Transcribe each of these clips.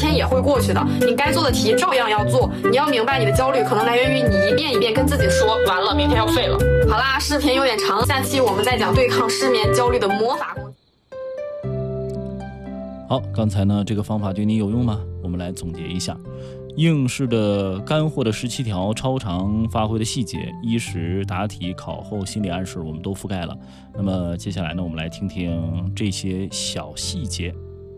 天也会过去的，你该做的题照样要做。你要明白，你的焦虑可能来源于你一遍一遍跟自己说完了，明天要废了。好啦，视频有点长，下期我们再讲对抗失眠焦虑的魔法工具。 好，刚才呢这个方法对你有用吗？我们来总结一下。应试的干货的17条超常发挥的细节，依时答题、考后心理暗示我们都覆盖了。那么接下来呢，我们来听听这些小细节。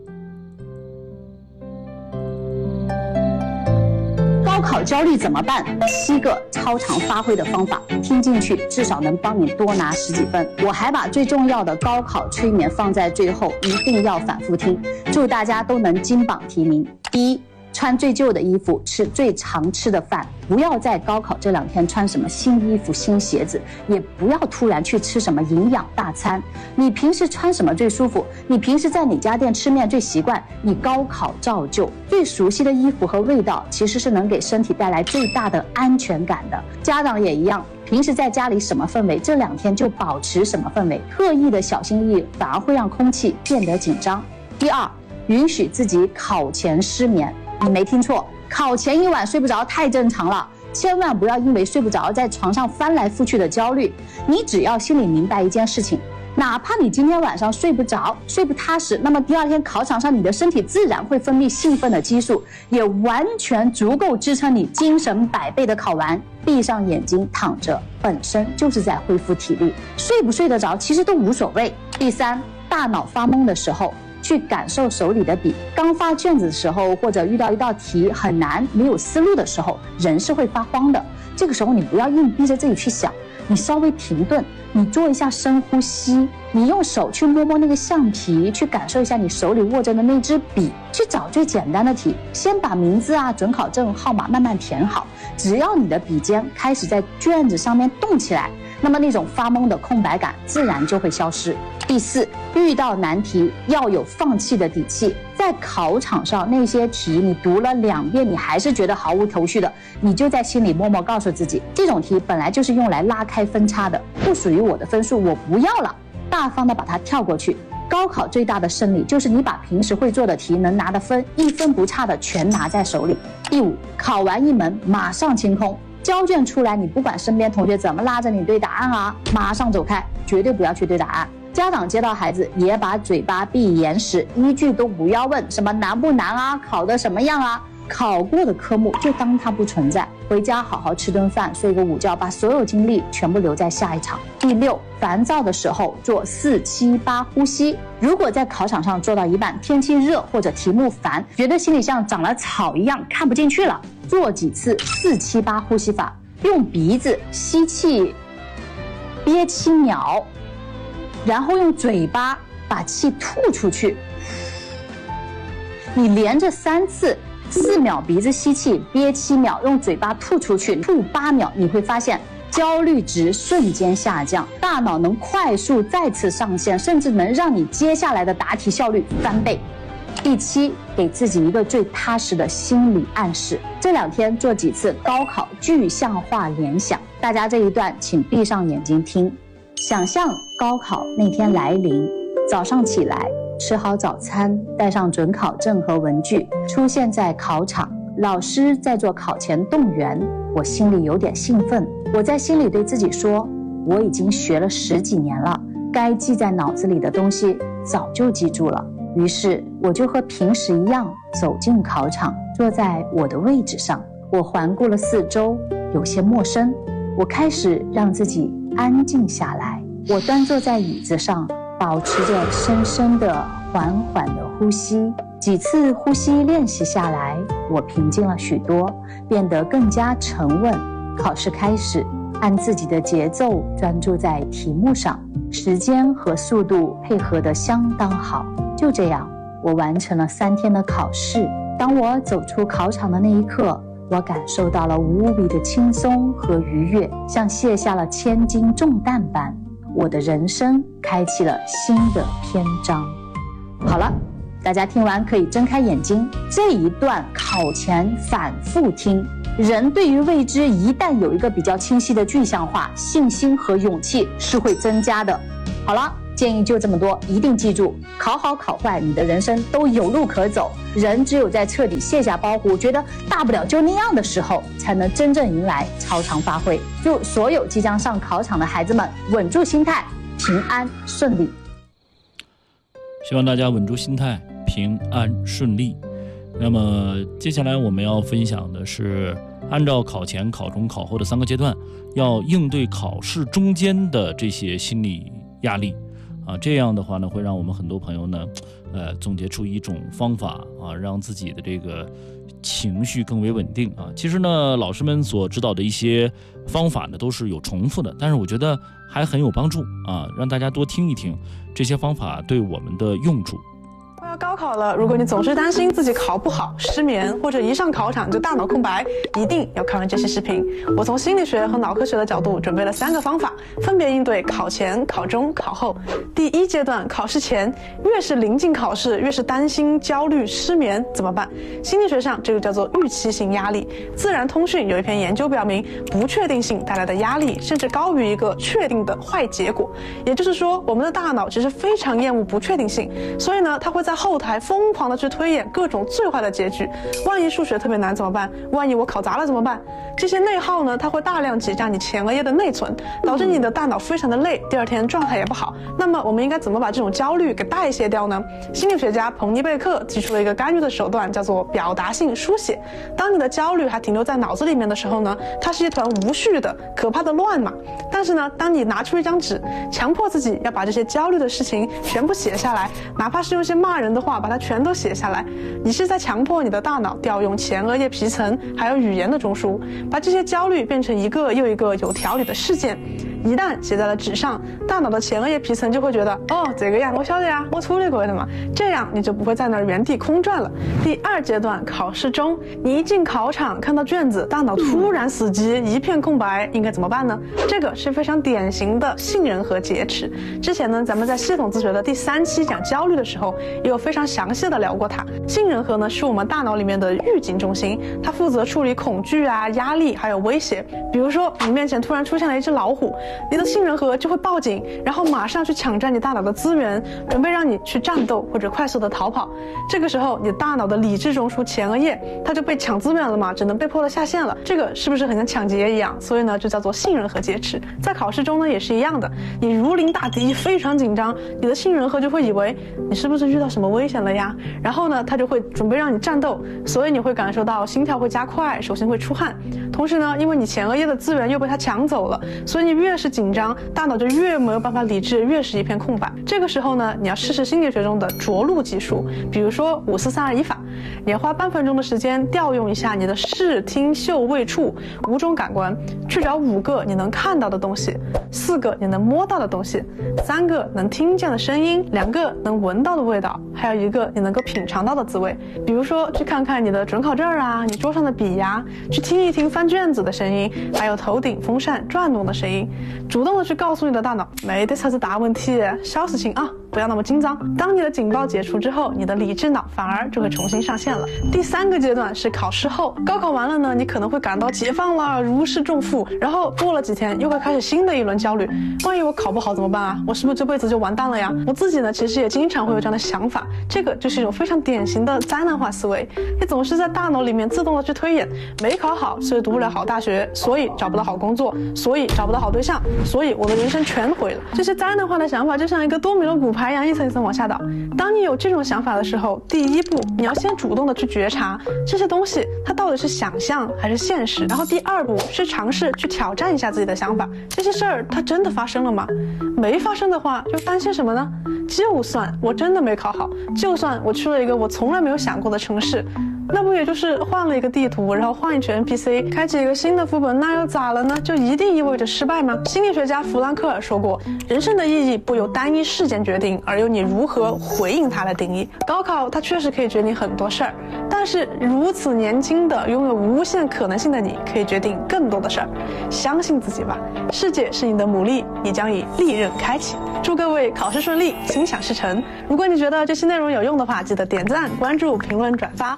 高考焦虑怎么办？7个超常发挥的方法，听进去至少能帮你多拿10几分。我还把最重要的高考催眠放在最后，一定要反复听。祝大家都能金榜题名。第一，穿最旧的衣服，吃最常吃的饭，不要在高考这2天穿什么新衣服、新鞋子，也不要突然去吃什么营养大餐。你平时穿什么最舒服？你平时在哪家店吃面最习惯？你高考照旧，最熟悉的衣服和味道，其实是能给身体带来最大的安全感的。家长也一样，平时在家里什么氛围，这2天就保持什么氛围。刻意的小心翼翼，反而会让空气变得紧张。第二，允许自己考前失眠。你没听错，考前1晚睡不着太正常了，千万不要因为睡不着在床上翻来覆去的焦虑。你只要心里明白一件事情，哪怕你今天晚上睡不着、睡不踏实，那么第2天考场上你的身体自然会分泌兴奋的激素，也完全足够支撑你精神100倍的考完。闭上眼睛躺着，本身就是在恢复体力，睡不睡得着其实都无所谓。第三，大脑发懵的时候，去感受手里的笔。刚发卷子的时候，或者遇到一道题很难没有思路的时候，人是会发慌的。这个时候你不要硬逼着自己去想，你稍微停顿，你做一下深呼吸，你用手去摸摸那个橡皮，去感受一下你手里握着的那支笔，去找最简单的题，先把名字啊、准考证号码慢慢填好。只要你的笔尖开始在卷子上面动起来，那么那种发懵的空白感自然就会消失。第四，遇到难题要有放弃的底气。在考场上那些题你读了2遍，你还是觉得毫无头绪的，你就在心里默默告诉自己，这种题本来就是用来拉开分差的，不属于我的分数，我不要了，大方的把它跳过去。高考最大的胜利就是你把平时会做的题能拿的分1分不差的全拿在手里。第五，考完一门马上清空，交卷出来，你不管身边同学怎么拉着你对答案啊，马上走开，绝对不要去对答案。家长接到孩子也把嘴巴闭严实，一句都不要问什么难不难啊，考得什么样啊，考过的科目就当它不存在，回家好好吃顿饭，睡个午觉，把所有精力全部留在下一场。第六，烦躁的时候做4、7、8呼吸。如果在考场上做到一半，天气热或者题目烦，觉得心里像长了草一样看不进去了，做几次4、7、8呼吸法，用鼻子吸气憋7秒，然后用嘴巴把气吐出去。你连着3次，4秒鼻子吸气，憋7秒，用嘴巴吐出去，吐8秒，你会发现焦虑值瞬间下降，大脑能快速再次上线，甚至能让你接下来的答题效率翻倍。第7，给自己一个最踏实的心理暗示。这2天做几次高考具象化联想，大家这一段请闭上眼睛听。想象高考那天来临，早上起来，吃好早餐，带上准考证和文具，出现在考场，老师在做考前动员，我心里有点兴奋，我在心里对自己说，我已经学了10几年了，该记在脑子里的东西早就记住了。于是我就和平时一样走进考场，坐在我的位置上，我环顾了四周，有些陌生，我开始让自己安静下来，我端坐在椅子上，保持着深深的缓缓的呼吸。几次呼吸练习下来，我平静了许多，变得更加沉稳。考试开始，按自己的节奏专注在题目上，时间和速度配合得相当好。就这样，我完成了3天的考试。当我走出考场的那一刻，我感受到了无比的轻松和愉悦，像卸下了千斤重担般，我的人生开启了新的篇章。好了，大家听完可以睁开眼睛，这一段考前反复听，人对于未知一旦有一个比较清晰的具象化，信心和勇气是会增加的。好了， 建议就这么多，一定记住，考好考坏，你的人生都有路可走。人只有在彻底卸下包袱，觉得大不了就那样的时候，才能真正迎来超常发挥。祝所有即将上考场的孩子们稳住心态，平安顺利。 希望大家稳住心态，平安顺利。那么接下来我们要分享的是，按照考前、考中、考后的3个阶段，要应对考试中间的这些心理压力啊。这样的话呢，会让我们很多朋友呢，总结出一种方法啊，让自己的这个情绪更为稳定啊。其实呢，老师们所指导的一些方法呢，都是有重复的，但是我觉得还很有帮助啊，让大家多听一听这些方法对我们的用处。 要高考了，如果你总是担心自己考不好、失眠，或者一上考场就大脑空白，一定要看完这期视频。我从心理学和脑科学的角度准备了3个方法，分别应对考前、考中、考后。第1阶段，考试前，越是临近考试，越是担心、焦虑、失眠，怎么办？心理学上这个叫做预期性压力。自然通讯有一篇研究表明，不确定性带来的压力甚至高于一个确定的坏结果。也就是说，我们的大脑其实非常厌恶不确定性，所以呢，它会在后台疯狂的去推演各种最坏的结局。万一数学特别难怎么办？万一我考砸了怎么办？这些内耗呢，它会大量挤占你前额叶的内存，导致你的大脑非常的累，第2天状态也不好。那么我们应该怎么把这种焦虑给代谢掉呢？心理学家彭尼贝克提出了一个干预的手段，叫做表达性书写。当你的焦虑还停留在脑子里面的时候呢，它是一团无序的可怕的乱码。但是呢，当你拿出一张纸，强迫自己要把这些焦虑的事情全部写下来，哪怕是用一些骂人的话把它全都写下来，你是在强迫你的大脑调用前额叶皮层还有语言的中枢，把这些焦虑变成一个又一个有条理的事件。一旦写在了纸上，大脑的前额叶皮层就会觉得，哦，这个呀，我晓得呀，我处理过的嘛，这样你就不会在那儿原地空转了。第2阶段，考试中，你一进考场看到卷子，大脑突然死机，一片空白，应该怎么办呢？这个是非常典型的杏仁核劫持。之前呢，咱们在系统自学的第3期讲焦虑的时候，也有非常详细的聊过它。杏仁核呢，是我们大脑里面的预警中心，它负责处理恐惧啊、压力还有威胁。比如说，你面前突然出现了一只老虎，你的杏仁核就会报警，然后马上去抢占你大脑的资源，准备让你去战斗或者快速的逃跑。这个时候，你大脑的理智中枢前额叶它就被抢资源了嘛，只能被迫的下线了。这个是不是很像抢劫一样？所以呢，就叫做杏仁核劫持。在考试中呢，也是一样的，你如临大敌，非常紧张，你的杏仁核就会以为你是不是遇到什么危险了呀？然后呢，它就会准备让你战斗，所以你会感受到心跳会加快，手心会出汗。同时呢，因为你前额叶的资源又被它抢走了，所以你越是紧张，大脑就越没有办法理智，越是一片空白。这个时候呢，你要试试心理学中的着陆技术，比如说54321法，你要花半分钟的时间调用一下你的视听嗅味触5种感官，去找5个你能看到的东西，4个你能摸到的东西，3个能听见的声音，2个能闻到的味道，还有1个你能够品尝到的滋味。比如说去看看你的准考证啊，你桌上的笔呀，去听一听翻卷子的声音，还有头顶风扇转动的声音，主动的去告诉你的大脑，没得啥子大问题，小事情啊，不要那么紧张。当你的警报解除之后，你的理智脑反而就会重新上线了。第3个阶段是考试后，高考完了呢，你可能会感到解放了，如释重负，然后过了几天又会开始新的一轮焦虑，万一我考不好怎么办啊？我是不是这辈子就完蛋了呀？我自己呢，其实也经常会有这样的想法，这个就是一种非常典型的灾难化思维。你总是在大脑里面自动的去推演，没考好所以读不了好大学，所以找不到好工作，所以找不到好对象，所以我的人生全毁了。这些灾难化的想法就像一个多米诺骨牌一样，一层一层往下倒。当你有这种想法的时候，第1步你要先主动的去觉察这些东西它到底是想象还是现实，然后第2步是尝试去挑战一下自己的想法，这些事儿它真的发生了吗？没发生的话又担心什么呢？就算我真的没考好，就算我去了一个我从来没有想过的城市，那不也就是换了一个地图，然后换一群 NPC， 开启一个新的副本，那又咋了呢？就一定意味着失败吗？心理学家弗兰克尔说过，人生的意义不由单一事件决定，而由你如何回应它来定义。高考它确实可以决定很多事儿，但是如此年轻的拥有无限可能性的你，可以决定更多的事儿。相信自己吧，世界是你的牡蛎，你将以利刃开启。祝各位考试顺利，心想事成。如果你觉得这期内容有用的话，记得点赞、关注、评论、转发。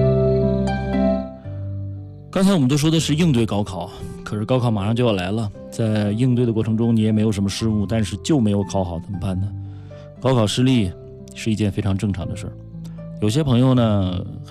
刚才我们都说的是应对高考，可是高考马上就要来了， 在应对的过程中你也没有什么失误，但是就没有考好怎么办呢？高考失利是一件非常正常的事儿。有些朋友呢